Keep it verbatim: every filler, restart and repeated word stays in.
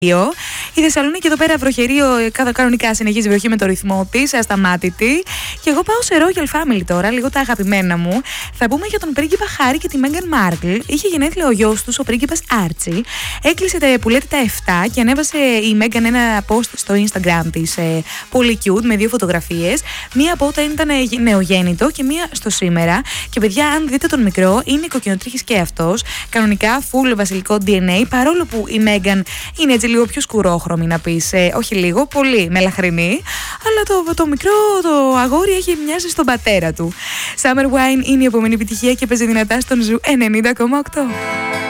Η Θεσσαλονίκη εδώ πέρα βροχερή, κανονικά συνεχίζει βροχή με το ρυθμό της, ασταμάτητη. Και εγώ πάω σε Royal Family τώρα, λίγο τα αγαπημένα μου. Θα πούμε για τον πρίγκιπα Χάρη και τη Μέγαν Μάρκλ. Είχε γενέθλια ο γιος τους, ο πρίγκιπας Άρτσι. Έκλεισε τα πουλέτη τα επτά και ανέβασε η Μέγαν ένα post στο Instagram της. Ε, πολύ cute, με δύο φωτογραφίες. Μία από όταν ήταν νεογέννητο και μία στο σήμερα. Και παιδιά, αν δείτε τον μικρό, είναι κοκκινοτρίχης και αυτός. Κανονικά, full βασιλικό ντι εν έι, παρόλο που η Μέγαν είναι έτσι λίγο πιο σκουρόχρωμη να πεις, ε, όχι λίγο, πολύ μελαχρινή, αλλά το, το μικρό, το αγόρι έχει μοιάσει στον πατέρα του. Summer Wine είναι η επόμενη επιτυχία και παίζει δυνατά στον Ζου ενενήντα κόμμα οκτώ.